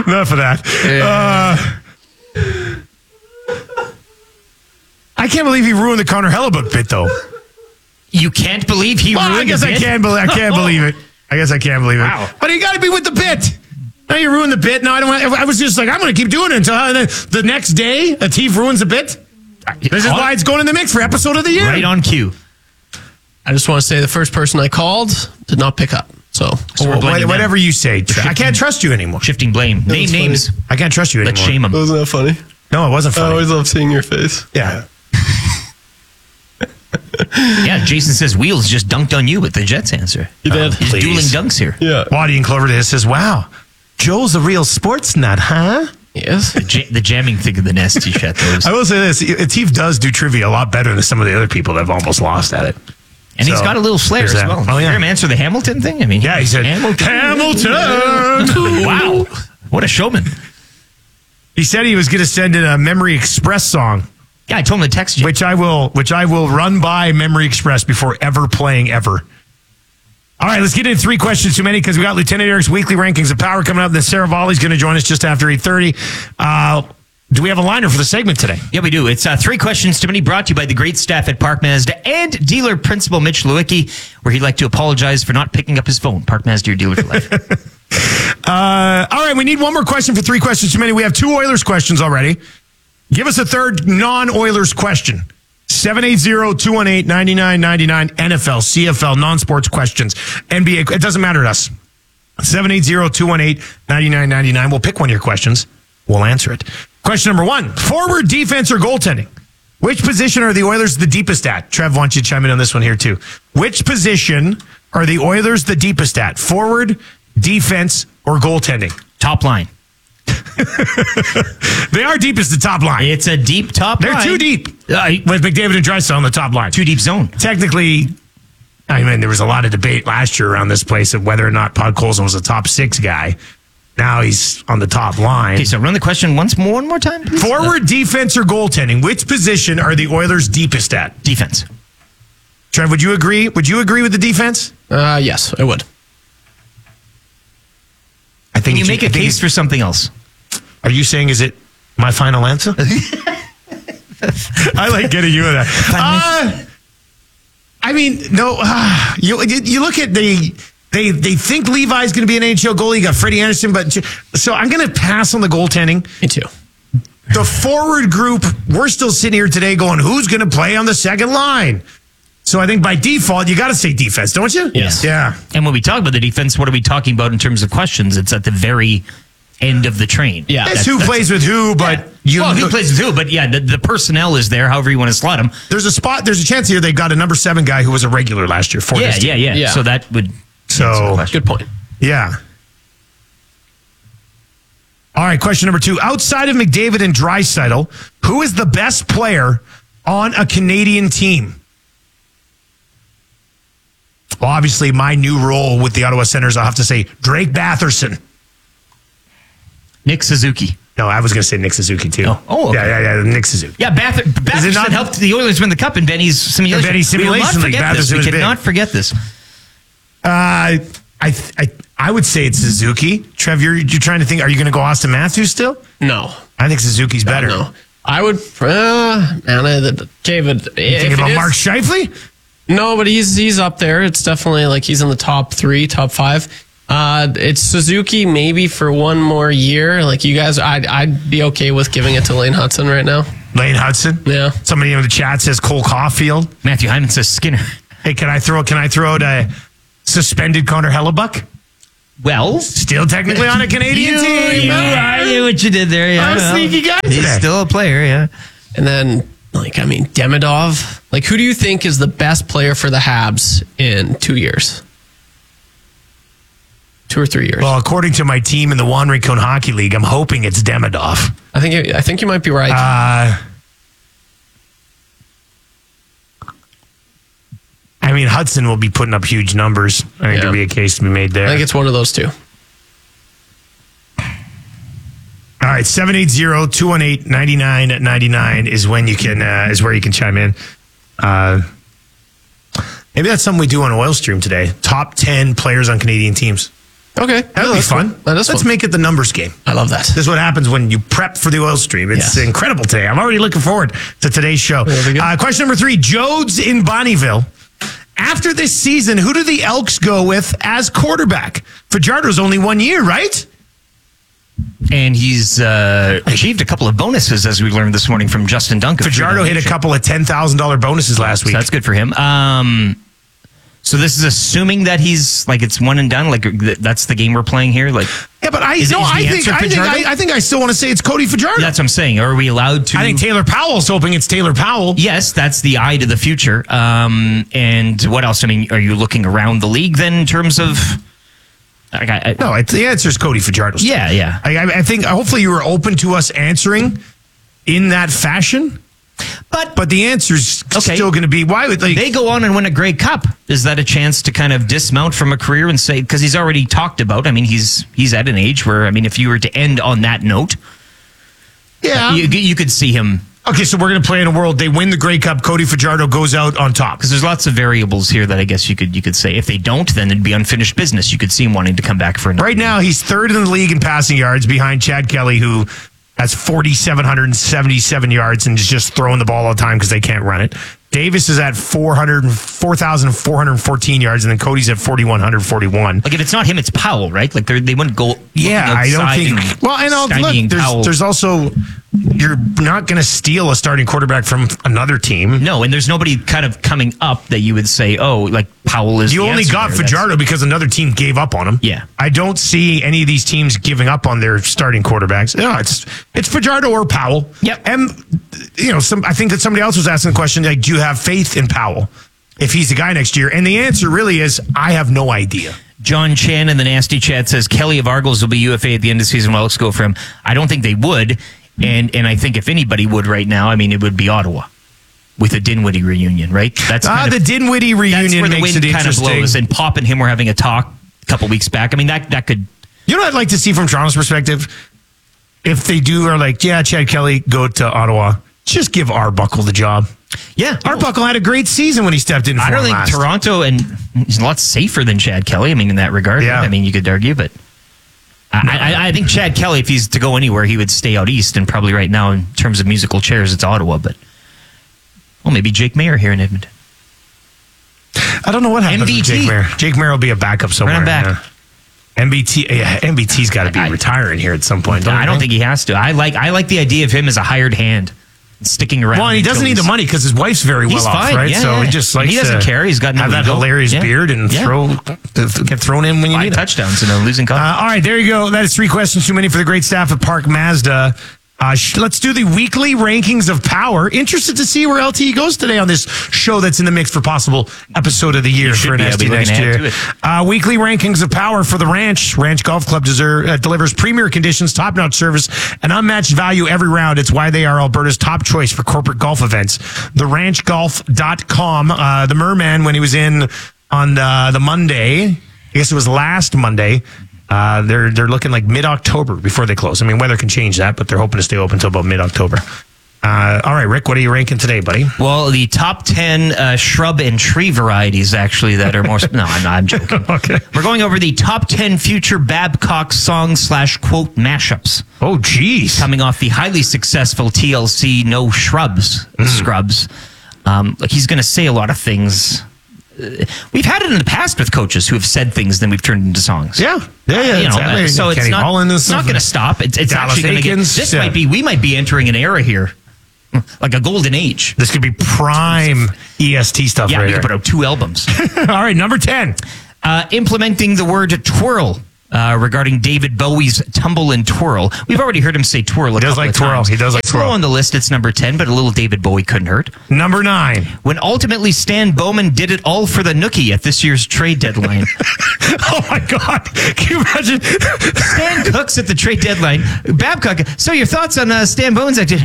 Enough of that. I can't believe he ruined the Connor Hellebuck bit, though. You can't believe he ruined I guess the bit? I can't believe it. I guess I can't believe it. Wow. But you got to be with the bit. Now you ruined the bit. Now I was just like, I'm going to keep doing it until the next day Atif ruins the bit. This is why it's going in the mix for episode of the year. Right on cue. I just want to say the first person I called did not pick up. So we're blaming whatever you say. I can't trust you anymore. Shifting blame. Name was names. funny. I can't trust you anymore. Let's shame him. wasn't that funny? No, it wasn't I funny. always love seeing your face. Yeah. Yeah, Jason says Wheels just dunked on you with the Jets answer. He did. He's Please. dueling dunks here. Yeah. Waddy and Cloverdale says, wow, Joel's a real sports nut, huh? Yes. The jamming thing of the nest t-shirt. I will say this. Atif does do trivia a lot better than some of the other people that have almost lost at it. And he's So, got a little flair there's as that. well. Oh, yeah. Hear him answer the Hamilton thing? I mean, Yeah, he said, Hamilton. Wow. What a showman. He said he was going to send in a Memory Express song, Yeah, I told him to text you. which I will run by Memory Express before ever playing ever. All right, let's get into 3 questions too many because we got Lieutenant Eric's weekly rankings of power coming up. Then Sarah Volley's going to join us just after 8:30. Do we have a liner for the segment today? Yeah, we do. It's 3 questions too many, brought to you by the great staff at Park Mazda and dealer principal Mitch Lewicki, where he'd like to apologize for not picking up his phone. Park Mazda, your dealer for life. All right, we need one more question for 3 questions too many. We have 2 Oilers questions already. Give us a third non-Oilers question. 780-218-9999, NFL, CFL, non-sports questions, NBA. It doesn't matter to us. 780-218-9999. We'll pick one of your questions. We'll answer it. Question number 1, forward, defense, or goaltending? Which position are the Oilers the deepest at? Trev wants you to chime in on this one here too. Which position are the Oilers the deepest at? Forward, defense, or goaltending? Top line. They are deepest the top line. It's a deep top They're line. too deep. With McDavid and Draisaitl on the top line. Too deep zone. Technically, I mean, there was a lot of debate last year around this place of whether or not Podkolzin was a top 6 guy. Now he's on the top line. Okay, so run the question one more time, please. Forward, defense, or goaltending? Which position are the Oilers deepest at? Defense. Trev, would you agree? Would you agree with the defense? Yes, I would. I think Can you make a case for something else? Are you saying is it my final answer? I like getting you in that. I mean, no. You look at they think Levi's going to be an NHL goalie. You got Freddie Anderson, but so I'm going to pass on the goaltending. Me too. The forward group, we're still sitting here today going, who's going to play on the second line? So I think by default, you got to say defense, don't you? Yes. Yeah. And when we talk about the defense, what are we talking about in terms of questions? It's at the very end of the train. Yeah. It's who plays with who, but who plays with who? But yeah, the personnel is there, however you want to slot them. there's a chance here they got a number 7 guy who was a regular last year for this team. Yeah. So that would answer the So, question. Good point. yeah. All right, question number 2. Outside of McDavid and Draisaitl, who is the best player on a Canadian team? Well, obviously, my new role with the Ottawa Senators, I'll have to say Drake Batherson. Nick Suzuki. No, I was going to say Nick Suzuki, too. Oh, okay. Yeah, Nick Suzuki. Yeah, Batherson not- helped the Oilers win the cup in Benny's simulation. Benny's simulation We league, will not forget this. Batherson We was big. cannot forget this. I would say it's Suzuki. Trev, you're trying to think, are you going to go Austin Matthews still? No. I think Suzuki's better. No. I would. David. Thinking about Mark Scheifele? No, but he's up there. It's definitely like he's in the top 3, top 5. It's Suzuki maybe for one more year. Like you guys, I'd be okay with giving it to Lane Hudson right now. Lane Hudson? Yeah. Somebody in the chat says Cole Caulfield. Matthew Hyman says Skinner. Hey, can I throw out a suspended Connor Hellebuck? Well, Still technically on a Canadian team. I knew what you did there. Yeah, I'm a sneaky guy He's today. still a player, yeah. And then, Demidov. Like, who do you think is the best player for the Habs in 2 years? 2 or 3 years. Well, according to my team in the Juan Rincon Hockey League, I'm hoping it's Demidov. I think you might be right. I mean, Hudson will be putting up huge numbers. I think there'll be a case to be made there. I think it's one of those two. All right, 780-218-9999 is when you can is where you can chime in. Maybe that's something we do on Oil Stream today. Top 10 players on Canadian teams. Okay. That would be fun. That is Let's fun. make it the numbers game. I love that. This is what happens when you prep for the oil stream. It's Yes. incredible today. I'm already looking forward to today's show. That'll be good. Question number 3, Jodes in Bonnyville. After this season, who do the Elks go with as quarterback? Fajardo's only 1 year, right? And he's achieved a couple of bonuses, as we learned this morning from Justin Duncan. Fajardo hit a couple of $10,000 bonuses last week. So that's good for him. So this is assuming that he's like it's one and done. Like that's the game we're playing here. Like Yeah, but Is the answer Fajardo? I think I still want to say it's Cody Fajardo. that's what I'm saying. Are we allowed to? I think Taylor Powell's hoping it's Taylor Powell. Yes, that's the eye to the future. And what else? I mean, are you looking around the league then in terms of? No, the answer is Cody Fajardo. Yeah. I think hopefully you were open to us answering in that fashion. But the answer's still going to be why would they go on and win a Grey Cup? Is that a chance to kind of dismount from a career and say because he's already talked about? I mean, he's at an age where I mean, if you were to end on that note, you could see him. Okay, so we're going to play in a world. They win the Grey Cup. Cody Fajardo goes out on top. Because there's lots of variables here that I guess you could say. If they don't, then it'd be unfinished business. You could see him wanting to come back for another. Right now, he's third in the league in passing yards behind Chad Kelly, who has 4,777 yards and is just throwing the ball all the time because they can't run it. Davis is at 4,414 yards, and then Cody's at 4,141. Like if it's not him, it's Powell, right? Like they wouldn't go. Yeah, I don't think. Well, and look, there's also you're not going to steal a starting quarterback from another team. No, and there's nobody kind of coming up that you would say, oh, like Powell is. You only got Fajardo because another team gave up on him. Yeah, I don't see any of these teams giving up on their starting quarterbacks. No, it's Fajardo or Powell. Yep. And I think that somebody else was asking the question like, do you have faith in Powell if he's the guy next year? And the answer really is, I have no idea. John Chan in the Nasty Chat says Kelly of Argos will be UFA at the end of the season. Well, let's go for him. I don't think they would. And I think if anybody would right now, I mean, it would be Ottawa with a Dinwiddie reunion, right? That's the Dinwiddie reunion that's where the makes wind it kind of interesting. blows. And Pop and him were having a talk a couple weeks back. I mean, that could. You know what I'd like to see from Toronto's perspective? If they are like, yeah, Chad Kelly, go to Ottawa. Just give Arbuckle the job. Yeah. Arbuckle had a great season when he stepped in for I don't think last. Toronto, and he's a lot safer than Chad Kelly. I mean, in that regard. Yeah. I mean, you could argue, but I think Chad Kelly, if he's to go anywhere, he would stay out east. And probably right now, in terms of musical chairs, it's Ottawa. But maybe Jake Mayer here in Edmonton. I don't know what happened to MBT. Jake Mayer. Jake Mayer will be a backup somewhere. Run him back. Yeah. MBT's got to be retiring here at some point. I don't think he has to. I like the idea of him as a hired hand, sticking around. Well, and he doesn't need the money because his wife's very well off, fine. right? Yeah, so yeah. he just likes he doesn't to care. He's got no have that ego. hilarious Yeah. beard and Yeah. get thrown in when you 5 need it. touchdowns in a losing column. All right, there you go. That is 3 questions too many for the great staff at Park Mazda. Let's do the weekly rankings of power. Interested to see where LTE goes today on this show that's in the mix for possible episode of the year for an be. I'll be ST looking next ahead year. to Weekly rankings of power for the Ranch. Ranch Golf Club delivers premier conditions, top-notch service, and unmatched value every round. It's why they are Alberta's top choice for corporate golf events. TheRanchGolf.com. The Merman, when he was in on the Monday, I guess it was last Monday, they're looking like mid-October before they close. I mean, weather can change that, but they're hoping to stay open until about mid-October. All right, Rick, what are you ranking today, buddy? Well, the top 10 shrub and tree varieties, actually, that are more... No, I'm joking. Okay. We're going over the top 10 future Babcock song/quote mashups. Oh, geez. Coming off the highly successful TLC No Shrubs, Scrubs. Like he's going to say a lot of things. We've had it in the past with coaches who have said things, then we've turned into songs. Yeah. Exactly. So it's Kenny not going to stop. It's Dallas actually going to get... Aikens, This yeah. we might be entering an era here. Like a golden age. This could be prime EST stuff Yeah, right we here. could put out 2 albums. All right, number 10. Implementing the word twirl regarding David Bowie's Tumble and Twirl. We've already heard him say twirl a He does couple like of twirl. times. He does like it's twirl. low on the list. It's number 10, but a little David Bowie couldn't hurt. Number 9. When ultimately Stan Bowman did it all for the Nookie at this year's trade deadline. Oh, my God. Can you imagine? Stan Cooks at the trade deadline. Babcock. So your thoughts on Stan Bowman's activity?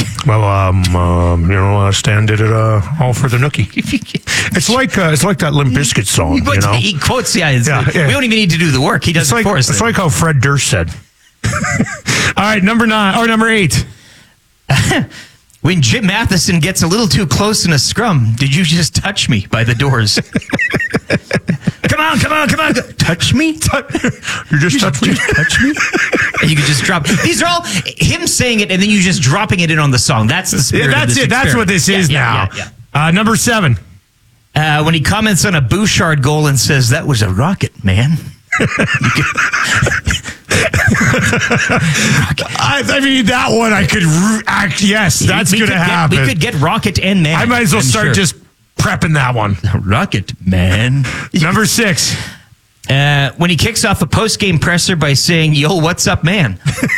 Well, Stan did it all for the Nookie. It's like that Limp Bizkit song, you know? He quotes, yeah. Yeah. We don't even need to do the work. He does it for us. It's like how Fred Durst said. All right, number 8. When Jim Matheson gets a little too close in a scrum, did you just touch me by the doors? Come on. Touch me? You just touched me? Touch me? And you could just drop. These are all him saying it and then you just dropping it in on the song. That's the spirit of That's this it. That's what this is now. Yeah. Number 7. When he comments on a Bouchard goal and says, that was a rocket, man. I mean, that one I could yes, that's going to happen. We could get rocket and man. I might as well start just prepping that one. Rocket, man. Number 6. When he kicks off a post-game presser by saying, yo, what's up, man?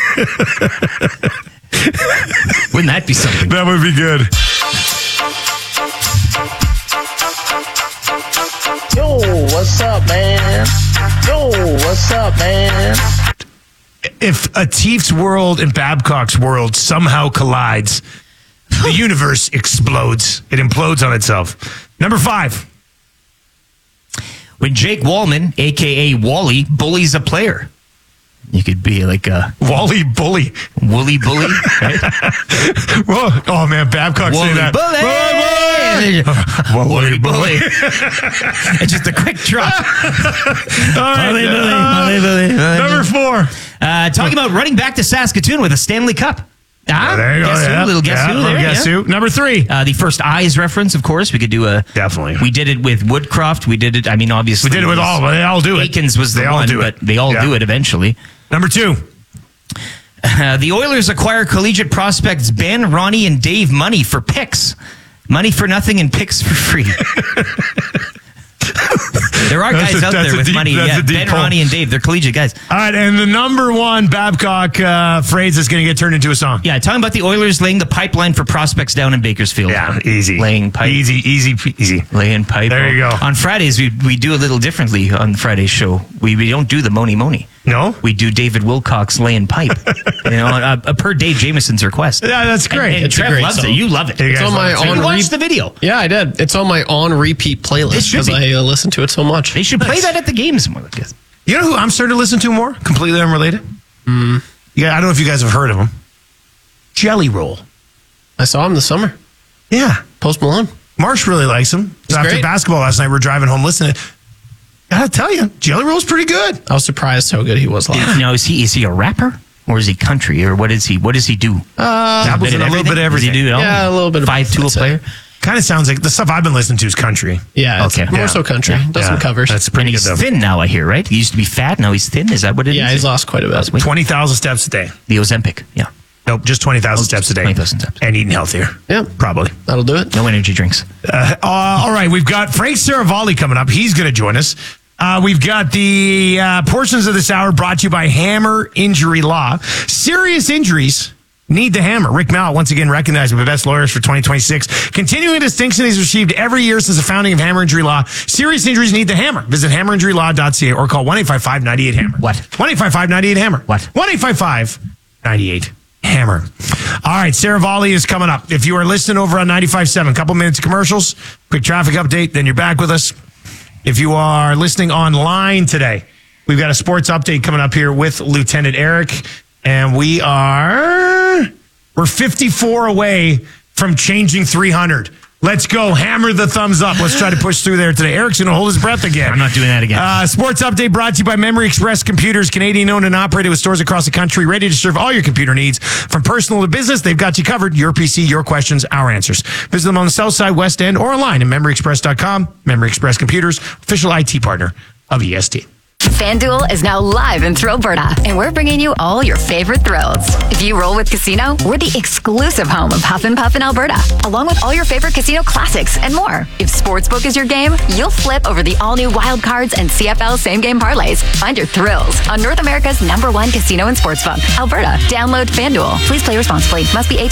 Wouldn't that be something? That would be good. Yo, what's up, man? Yo, what's up, man? If a Tief's world and Babcock's world somehow collides, the universe explodes. It implodes on itself. Number 5. When Jake Wallman, a.k.a. Wally, bullies a player. You could be like a... Wally bully. Woolly bully, right? Whoa. Oh, man, Babcock saying that. Wally bully. And just a quick drop. All right. Wally bully. Number 4. Talking about running back to Saskatoon with a Stanley Cup. There you go. Guess who? Little guess who there. Guess who. Number 3. The first Eyes reference, of course. We could do a... Definitely. We did it with Woodcroft. We did it, I mean, obviously. We did it with all, but they all do it. Aikens was the one, but they all do it eventually. Number 2. The Oilers acquire collegiate prospects Ben, Ronnie, and Dave money for picks. Money for nothing and picks for free. There are guys out there with money. Yeah, Ben, Ronnie, and Dave. They're collegiate guys. All right, and the number 1 Babcock phrase is going to get turned into a song. Yeah, talking about the Oilers laying the pipeline for prospects down in Bakersfield. Yeah, easy. Laying pipe. Easy. Laying pipe. There you go. On Fridays, we do a little differently on Friday's show. We don't do the Moni. No? We do David Wilcox laying pipe. A per Dave Jameson's request. Yeah, that's great. And It's a Trev great loves song. it. You love it. It's on my You on watched the video. Yeah, I did. It's on my on repeat playlist should because be. I listen to it so much. They should play that at the games more. I guess. You know who I'm starting to listen to more? Completely unrelated? Yeah, I don't know if you guys have heard of him. Jelly Roll. I saw him this summer. Yeah. Post Malone. Marsh really likes him. So after great. basketball last night, we're driving home listening. Gotta tell you, Jelly Roll's pretty good. I was surprised how good he was live. Now, is he a rapper or is he country or what is he? What does he do? Dabbles in a little bit of everything. Does he do it all? Yeah, a little bit of both, 5-tool I'd say. player. Kind of sounds like the stuff I've been listening to is country. Yeah, it's Okay. more Yeah. so country. Does some covers. That's And pretty good he's though. thin now, I hear, right? He used to be fat, now he's thin. Is that what it is? Yeah, he's lost quite a bit. 20,000 steps a day. The Ozempic, yeah. Nope, just 20,000 steps a day. 20,000 steps. And eating healthier. Yeah, Probably. that'll do it. No energy drinks. All right, we've got Frank Saravalli coming up. He's going to join us. We've got the portions of this hour brought to you by Hammer Injury Law. Serious injuries need the hammer. Rick Mallett, once again recognized by the best lawyers for 2026. Continuing a distinction he's received every year since the founding of Hammer Injury Law. Serious injuries need the hammer. Visit hammerinjurylaw.ca or call 1-855-98-HAMMER. What? 1-855-98-HAMMER. What? 1-855-98-HAMMER. All right, Saravalli is coming up. If you are listening over on 95.7, a couple minutes of commercials, quick traffic update, then you're back with us. If you are listening online today, we've got a sports update coming up here with Lieutenant Eric, and we're 54 away from changing 300. Let's go. Hammer the thumbs up. Let's try to push through there today. Eric's going to hold his breath again. I'm not doing that again. Sports update brought to you by Memory Express Computers, Canadian owned and operated with stores across the country, ready to serve all your computer needs. From personal to business, they've got you covered. Your PC, your questions, our answers. Visit them on the South Side, West End, or online at MemoryExpress.com. Memory Express Computers, official IT partner of EST. FanDuel is now live in Thrillberta, and we're bringing you all your favorite thrills. If you roll with Casino, we're the exclusive home of Huff and Puff in Alberta, along with all your favorite casino classics and more. If Sportsbook is your game, you'll flip over the all-new Wild Cards and CFL same-game parlays. Find your thrills on North America's #1 casino and sportsbook, Alberta. Download FanDuel. Please play responsibly. Must be 18